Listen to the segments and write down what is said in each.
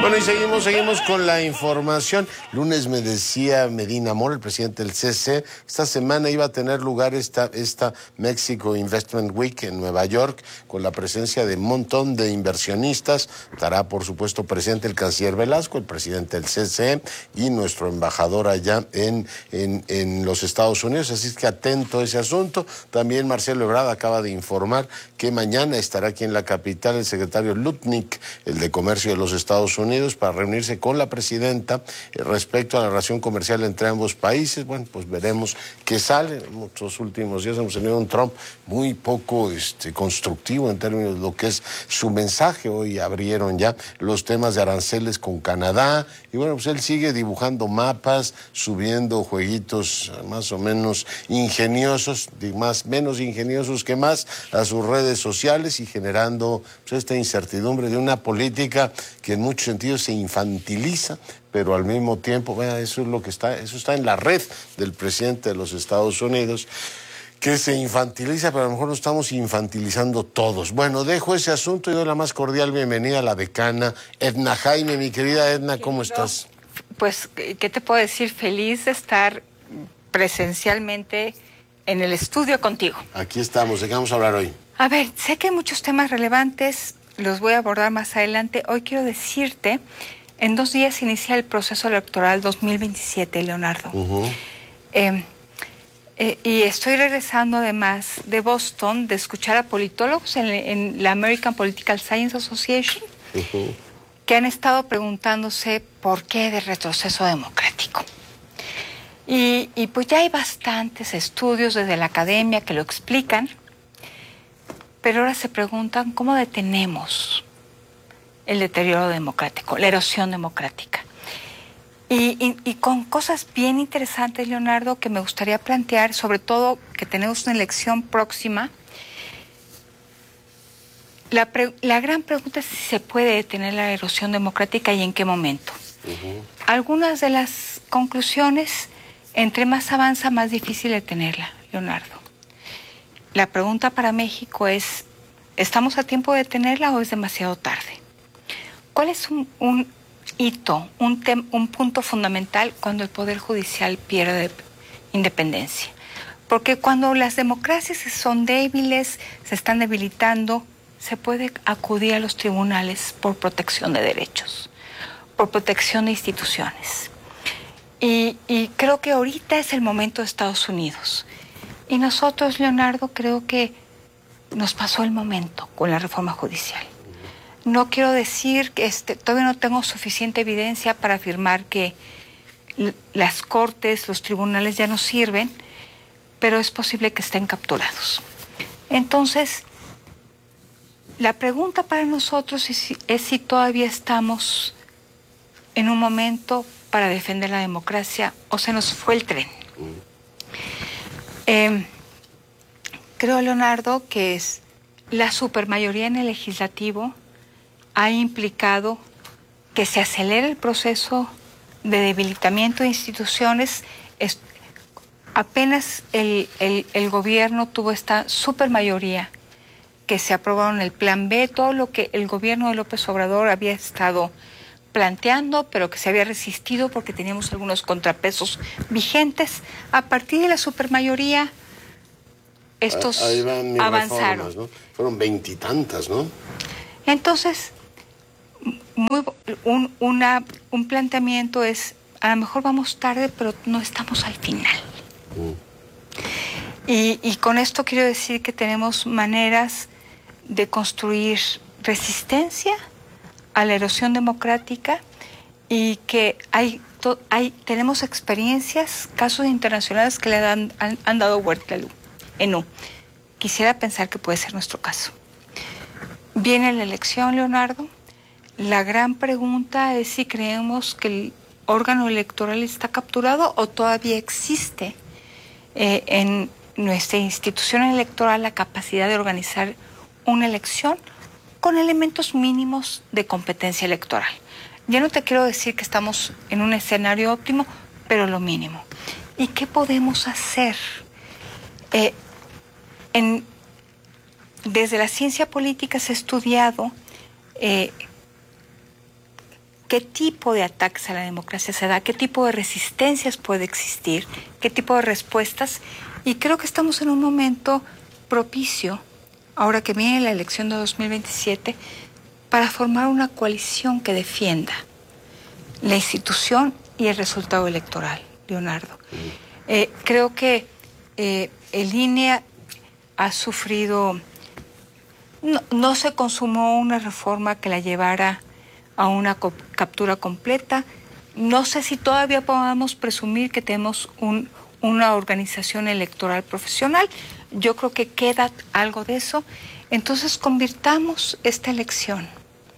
Bueno, y seguimos con la información. Lunes me decía Medina Mora, el presidente del CC, esta semana iba a tener lugar esta Mexico Investment Week en Nueva York, con la presencia de un montón de inversionistas. Estará, por supuesto, presente el canciller Velasco, el presidente del CC y nuestro embajador allá en los Estados Unidos. Así es que atento a ese asunto. También Marcelo Ebrard acaba de informar que mañana estará aquí en la capital el secretario Lutnick, el de Comercio de los Estados Unidos, para reunirse con la presidenta respecto a la relación comercial entre ambos países. Bueno, pues veremos qué sale. En estos últimos días hemos tenido un Trump muy poco constructivo en términos de lo que es su mensaje. Hoy abrieron ya los temas de aranceles con Canadá y bueno, pues él sigue dibujando mapas, subiendo jueguitos más o menos ingeniosos, menos ingeniosos que más, a sus redes sociales y generando pues esta incertidumbre de una política que en muchos sentidos se infantiliza, pero al mismo tiempo, eso es lo que eso está en la red del presidente de los Estados Unidos, que se infantiliza, pero a lo mejor lo estamos infantilizando todos. Bueno, dejo ese asunto y doy la más cordial bienvenida a la decana Edna Jaime. Mi querida Edna, ¿cómo estás? Pues, ¿qué te puedo decir? Feliz de estar presencialmente en el estudio contigo. Aquí estamos, ¿de qué vamos a hablar hoy? A ver, sé que hay muchos temas relevantes, los voy a abordar más adelante. Hoy quiero decirte, en 2 días inicia el proceso electoral 2027, Leonardo. Y estoy regresando además de Boston, de escuchar a politólogos en la American Political Science Association, que han estado preguntándose por qué de retroceso democrático. Y pues ya hay bastantes estudios desde la academia que lo explican, pero ahora se preguntan cómo detenemos el deterioro democrático, la erosión democrática. Y con cosas bien interesantes, Leonardo, que me gustaría plantear, sobre todo que tenemos una elección próxima. La gran pregunta es si se puede detener la erosión democrática y en qué momento. Algunas de las conclusiones, entre más avanza, más difícil detenerla, Leonardo. La pregunta para México es, ¿estamos a tiempo de detenerla o es demasiado tarde? ¿Cuál es un hito, un punto fundamental cuando el Poder Judicial pierde independencia? Porque cuando las democracias son débiles, se están debilitando, se puede acudir a los tribunales por protección de derechos, por protección de instituciones. Y creo que ahorita es el momento de Estados Unidos. Y nosotros, Leonardo, creo que nos pasó el momento con la reforma judicial. No quiero decir que todavía no tengo suficiente evidencia para afirmar que las cortes, los tribunales ya no sirven, pero es posible que estén capturados. Entonces, la pregunta para nosotros es si todavía estamos en un momento para defender la democracia o se nos fue el tren. Creo, Leonardo, que la supermayoría en el legislativo ha implicado que se acelere el proceso de debilitamiento de instituciones. Apenas el gobierno tuvo esta supermayoría que se aprobaron el Plan B, todo lo que el gobierno de López Obrador había estado planteando, pero que se había resistido porque teníamos algunos contrapesos vigentes. A partir de la supermayoría, estos avanzaron. Reformas, ¿no? Fueron 20 y tantas, ¿no? Entonces, un planteamiento es, a lo mejor vamos tarde, pero no estamos al final. Y con esto quiero decir que tenemos maneras de construir resistencia a la erosión democrática y que tenemos experiencias, casos internacionales que le han dado vuelta en U. Quisiera pensar que puede ser nuestro caso. Viene la elección, Leonardo. La gran pregunta es si creemos que el órgano electoral está capturado o todavía existe en nuestra institución electoral la capacidad de organizar una elección con elementos mínimos de competencia electoral. Ya no te quiero decir que estamos en un escenario óptimo, pero lo mínimo. ¿Y qué podemos hacer? Desde la ciencia política se ha estudiado qué tipo de ataques a la democracia se da, qué tipo de resistencias puede existir, qué tipo de respuestas. Y creo que estamos en un momento propicio, ahora que viene la elección de 2027, para formar una coalición que defienda la institución y el resultado electoral, Leonardo. Creo que el INE ha sufrido, no se consumó una reforma que la llevara a una captura completa. No sé si todavía podamos presumir que tenemos una organización electoral profesional. Yo creo que queda algo de eso. Entonces convirtamos esta elección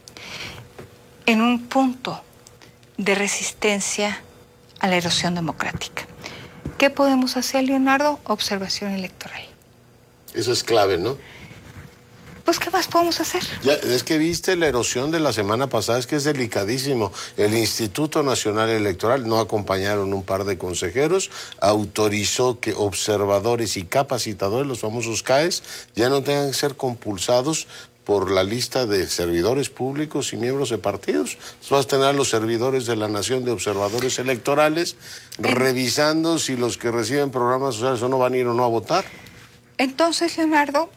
en un punto de resistencia a la erosión democrática. ¿Qué podemos hacer, Leonardo? Observación electoral. Eso es clave, ¿no? Pues, ¿qué más podemos hacer? Ya, es que viste la erosión de la semana pasada, es que es delicadísimo. El Instituto Nacional Electoral, no acompañaron un par de consejeros, autorizó que observadores y capacitadores, los famosos CAEs, ya no tengan que ser compulsados por la lista de servidores públicos y miembros de partidos. Entonces vas a tener a los servidores de la Nación de observadores electorales revisando si los que reciben programas sociales o no van a ir o no a votar. Entonces, Leonardo,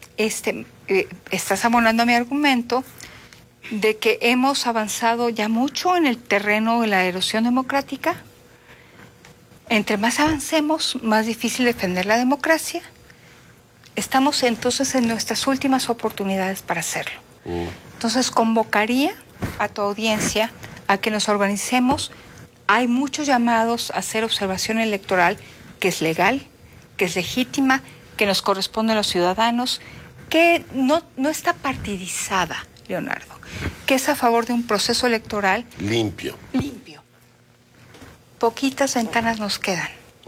estás abonando a mi argumento de que hemos avanzado ya mucho en el terreno de la erosión democrática. Entre más avancemos, más difícil defender la democracia. Estamos entonces en nuestras últimas oportunidades para hacerlo. Entonces convocaría a tu audiencia a que nos organicemos. Hay muchos llamados a hacer observación electoral, que es legal, que es legítima, que nos corresponde a los ciudadanos, que no está partidizada, Leonardo, que es a favor de un proceso electoral limpio. Poquitas ventanas nos quedan.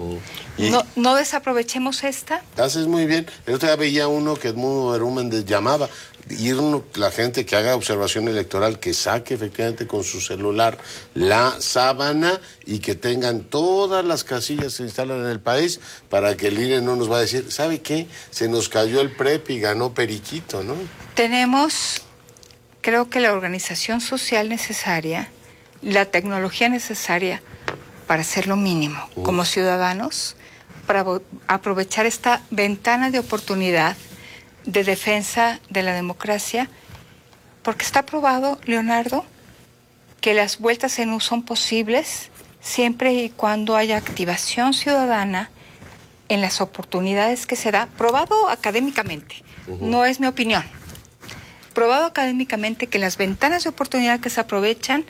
No desaprovechemos esta. Haces muy bien. El otro día veía uno que Edmundo Berúmez llamaba, la gente que haga observación electoral, que saque efectivamente con su celular la sábana y que tengan todas las casillas que se instalan en el país para que el INE no nos va a decir, ¿sabe qué? Se nos cayó el PREP y ganó Periquito, ¿no? Tenemos, creo que la organización social necesaria, la tecnología necesaria para hacer lo mínimo como ciudadanos, para aprovechar esta ventana de oportunidad de defensa de la democracia, porque está probado, Leonardo, que las vueltas en U son posibles siempre y cuando haya activación ciudadana en las oportunidades que se da, probado académicamente, no es mi opinión, probado académicamente que las ventanas de oportunidad que se aprovechan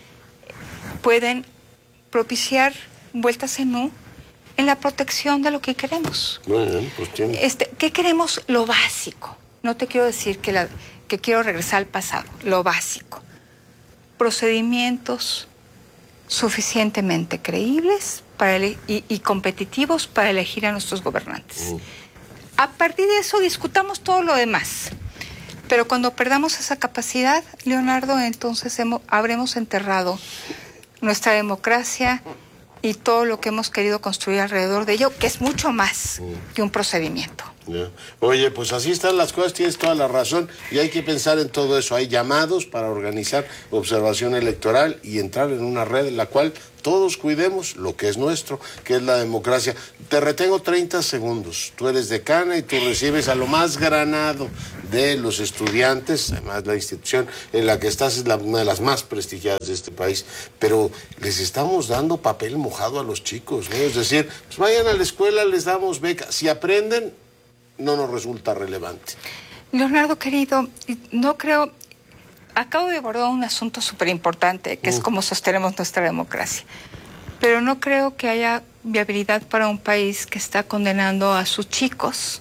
pueden propiciar vueltas en U en la protección de lo que queremos. Bueno, pues tiene... ¿Qué queremos? Lo básico. No te quiero decir que quiero regresar al pasado. Lo básico. Procedimientos suficientemente creíbles y competitivos para elegir a nuestros gobernantes. A partir de eso discutamos todo lo demás. Pero cuando perdamos esa capacidad, Leonardo, entonces habremos enterrado nuestra democracia y todo lo que hemos querido construir alrededor de ello, que es mucho más que un procedimiento. Yeah. Oye, pues así están las cosas, tienes toda la razón, y hay que pensar en todo eso. Hay llamados para organizar observación electoral y entrar en una red en la cual todos cuidemos lo que es nuestro, que es la democracia. Te retengo 30 segundos. Tú eres decana y tú recibes a lo más granado de los estudiantes, además la institución en la que estás es una de las más prestigiadas de este país, pero les estamos dando papel mojado a los chicos, ¿no? Es decir, pues vayan a la escuela, les damos beca. Si aprenden, no nos resulta relevante. Leonardo, querido, no creo... Acabo de abordar un asunto súper importante, que es cómo sostenemos nuestra democracia. Pero no creo que haya viabilidad para un país que está condenando a sus chicos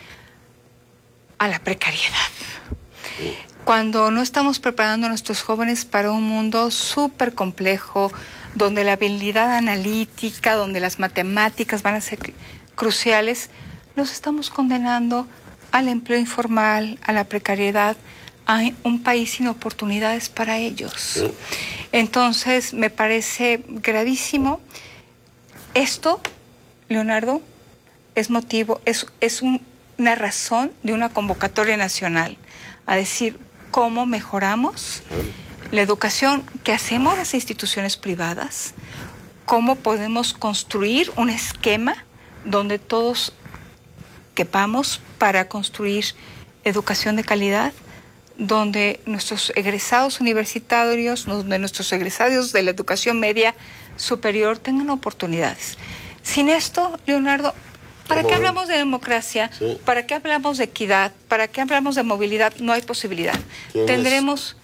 a la precariedad. Cuando no estamos preparando a nuestros jóvenes para un mundo súper complejo, donde la habilidad analítica, donde las matemáticas van a ser cruciales, los estamos condenando al empleo informal, a la precariedad, a un país sin oportunidades para ellos. Entonces, me parece gravísimo. Esto, Leonardo, es una razón de una convocatoria nacional a decir cómo mejoramos la educación que hacemos las instituciones privadas, cómo podemos construir un esquema donde todos quepamos para construir educación de calidad, donde nuestros egresados universitarios, donde nuestros egresados de la educación media superior tengan oportunidades. Sin esto, Leonardo, ¿para qué hablamos de democracia? Sí. ¿Para qué hablamos de equidad? ¿Para qué hablamos de movilidad? No hay posibilidad. Tendremos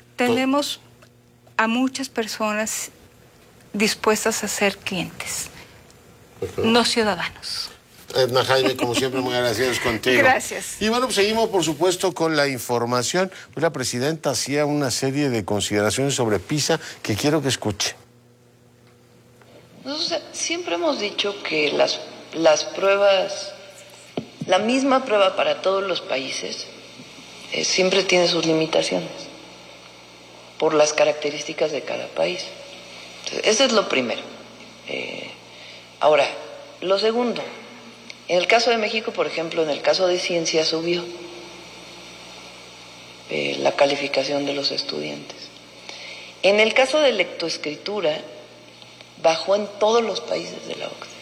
a muchas personas dispuestas a ser clientes, no ciudadanos. Edna Jaime, como siempre, muy agradecidos contigo. Gracias. Y bueno, pues seguimos, por supuesto, con la información. Pues la presidenta hacía una serie de consideraciones sobre PISA que quiero que escuche. Nosotros siempre hemos dicho que las pruebas, la misma prueba para todos los países, siempre tiene sus limitaciones por las características de cada país. Entonces, eso es lo primero. Ahora, lo segundo, en el caso de México, por ejemplo, en el caso de ciencia subió la calificación de los estudiantes. En el caso de lectoescritura, bajó en todos los países de la OCDE.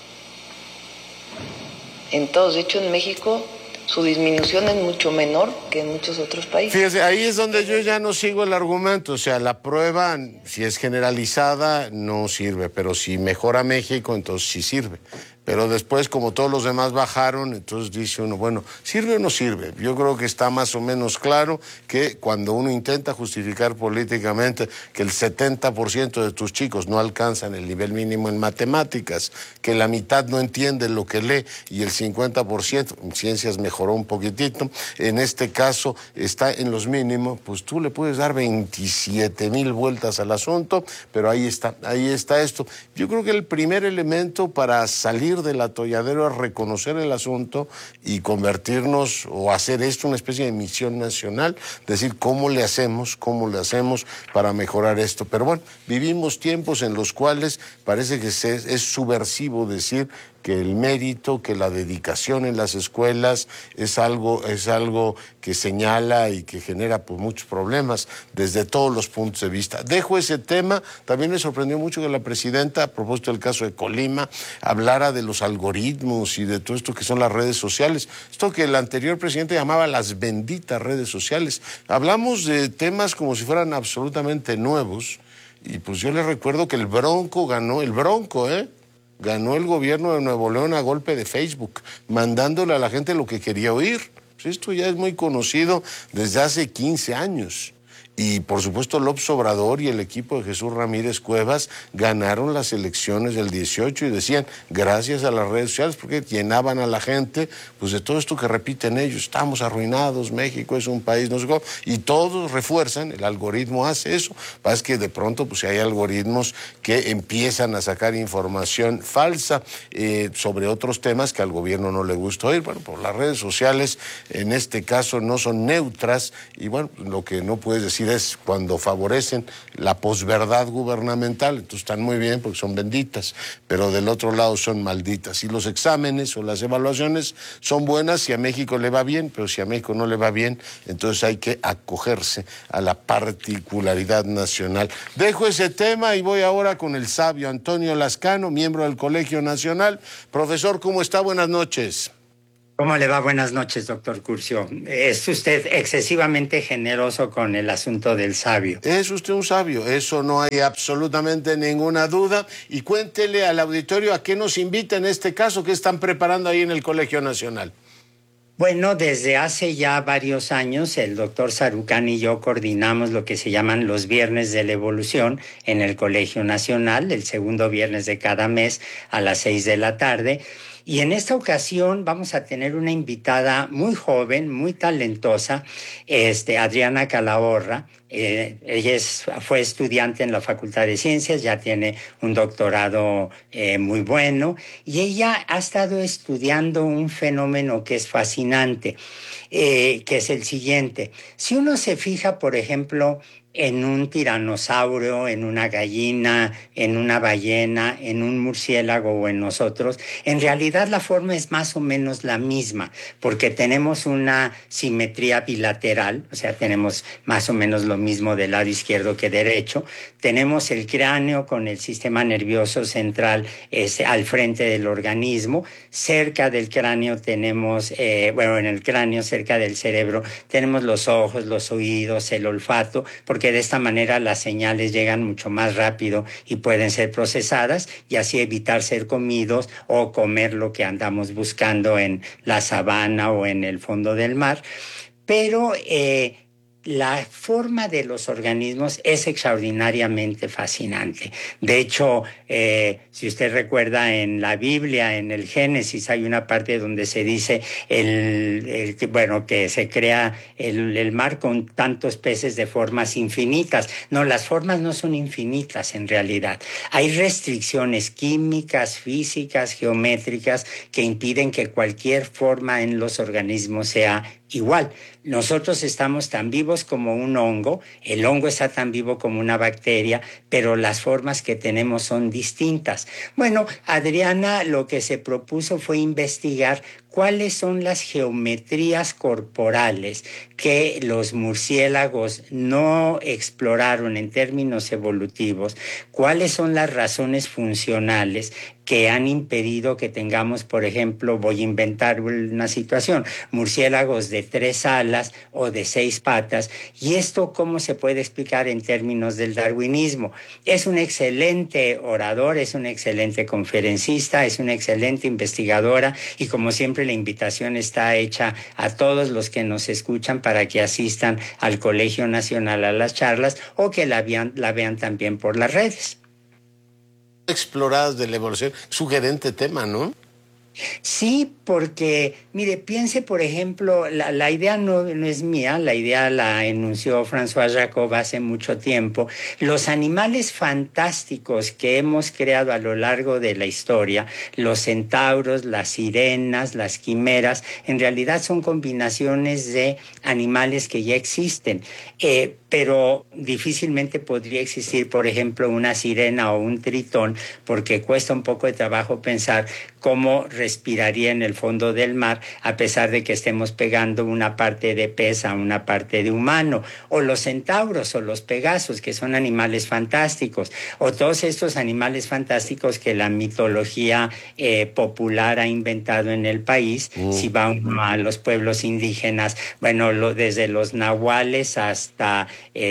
En todos. De hecho, en México su disminución es mucho menor que en muchos otros países. Fíjese, ahí es donde yo ya no sigo el argumento. O sea, la prueba, si es generalizada, no sirve. Pero si mejora México, entonces sí sirve. Pero después, como todos los demás bajaron, entonces dice uno, bueno, ¿sirve o no sirve? Yo creo que está más o menos claro que cuando uno intenta justificar políticamente que el 70% de tus chicos no alcanzan el nivel mínimo en matemáticas, que la mitad no entiende lo que lee y el 50% en ciencias mejoró un poquitito, en este caso está en los mínimos, pues tú le puedes dar 27,000 vueltas al asunto, pero ahí está esto. Yo creo que el primer elemento para salir del atolladero es reconocer el asunto y convertirnos o hacer esto una especie de misión nacional, decir cómo le hacemos para mejorar esto. Pero bueno, vivimos tiempos en los cuales parece que es subversivo decir que el mérito, que la dedicación en las escuelas es algo que señala y que genera pues muchos problemas desde todos los puntos de vista. Dejo ese tema. También me sorprendió mucho que la presidenta, a propósito del caso de Colima, hablara de los algoritmos y de todo esto que son las redes sociales. Esto que el anterior presidente llamaba las benditas redes sociales. Hablamos de temas como si fueran absolutamente nuevos. Y pues yo les recuerdo que el Bronco ganó el gobierno de Nuevo León a golpe de Facebook, mandándole a la gente lo que quería oír. Pues esto ya es muy conocido desde hace 15 años. Y por supuesto López Obrador y el equipo de Jesús Ramírez Cuevas ganaron las elecciones del 18 y decían, gracias a las redes sociales, porque llenaban a la gente pues de todo esto que repiten ellos, estamos arruinados, México es un país, no sé cómo, y todos refuerzan, el algoritmo hace eso. Pasa que de pronto pues hay algoritmos que empiezan a sacar información falsa sobre otros temas que al gobierno no le gusta oír. Bueno, pues las redes sociales en este caso no son neutras y bueno, lo que no puedes decir es cuando favorecen la posverdad gubernamental, entonces están muy bien porque son benditas, pero del otro lado son malditas. Y los exámenes o las evaluaciones son buenas si a México le va bien, pero si a México no le va bien, entonces hay que acogerse a la particularidad nacional. Dejo ese tema y voy ahora con el sabio Antonio Lascano, miembro del Colegio Nacional. Profesor, ¿cómo está? Buenas noches. ¿Cómo le va? Buenas noches, doctor Curcio. Es usted excesivamente generoso con el asunto del sabio. Es usted un sabio, eso no hay absolutamente ninguna duda. Y cuéntele al auditorio a qué nos invita en este caso, qué están preparando ahí en el Colegio Nacional. Bueno, desde hace ya varios años el doctor Sarucán y yo coordinamos lo que se llaman los Viernes de la Evolución en el Colegio Nacional, el segundo viernes de cada mes a las 6 de la tarde. Y en esta ocasión vamos a tener una invitada muy joven, muy talentosa, Adriana Calahorra. Ella fue estudiante en la Facultad de Ciencias, ya tiene un doctorado muy bueno, y ella ha estado estudiando un fenómeno que es fascinante, que es el siguiente. Si uno se fija, por ejemplo, en un tiranosaurio, en una gallina, en una ballena, en un murciélago o en nosotros, en realidad la forma es más o menos la misma, porque tenemos una simetría bilateral, o sea, tenemos más o menos lo mismo del lado izquierdo que derecho, tenemos el cráneo con el sistema nervioso central al frente del organismo, cerca del cráneo tenemos, en el cráneo, cerca del cerebro, tenemos los ojos, los oídos, el olfato, porque de esta manera las señales llegan mucho más rápido y pueden ser procesadas y así evitar ser comidos o comer lo que andamos buscando en la sabana o en el fondo del mar. Pero la forma de los organismos es extraordinariamente fascinante. De hecho, si usted recuerda en la Biblia, en el Génesis, hay una parte donde se dice que se crea el mar con tantos peces de formas infinitas. No, las formas no son infinitas en realidad. Hay restricciones químicas, físicas, geométricas que impiden que cualquier forma en los organismos sea igual. Nosotros estamos tan vivos como un hongo, el hongo está tan vivo como una bacteria, pero las formas que tenemos son distintas. Bueno, Adriana lo que se propuso fue investigar cuáles son las geometrías corporales que los murciélagos no exploraron en términos evolutivos, cuáles son las razones funcionales que han impedido que tengamos, por ejemplo, voy a inventar una situación, murciélagos de 3 alas o de 6 patas, y esto cómo se puede explicar en términos del darwinismo. Es un excelente orador, es un excelente conferencista, es una excelente investigadora, y como siempre la invitación está hecha a todos los que nos escuchan para que asistan al Colegio Nacional a las charlas o que la vean también por las redes. Exploradas de la evolución, sugerente tema, ¿no? Sí, porque, mire, piense, por ejemplo, la idea no es mía, la idea la enunció François Jacob hace mucho tiempo. Los animales fantásticos que hemos creado a lo largo de la historia, los centauros, las sirenas, las quimeras, en realidad son combinaciones de animales que ya existen. Pero difícilmente podría existir, por ejemplo, una sirena o un tritón, porque cuesta un poco de trabajo pensar cómo respiraría en el fondo del mar, a pesar de que estemos pegando una parte de pez a una parte de humano, o los centauros o los pegasos, que son animales fantásticos, o todos estos animales fantásticos que la mitología popular ha inventado en el país. Si va uno a los pueblos indígenas, bueno, desde los nahuales hasta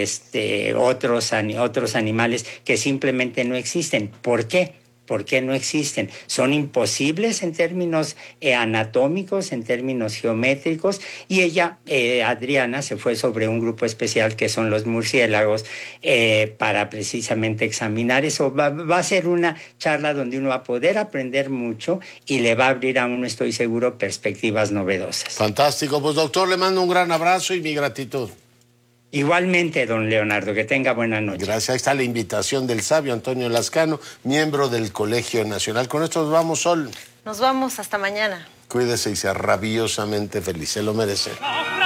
otros animales que simplemente no existen. ¿Por qué? ¿Por qué no existen? Son imposibles en términos anatómicos, en términos geométricos, y ella, Adriana, se fue sobre un grupo especial que son los murciélagos para precisamente examinar eso. Va a ser una charla donde uno va a poder aprender mucho y le va a abrir a uno, estoy seguro, perspectivas novedosas. Fantástico. Pues doctor, le mando un gran abrazo y mi gratitud. Igualmente, don Leonardo, que tenga buena noche. Gracias. Ahí está la invitación del sabio Antonio Lascano, miembro del Colegio Nacional. Con esto nos vamos, Sol. Nos vamos, hasta mañana. Cuídese y sea rabiosamente feliz, se lo merece.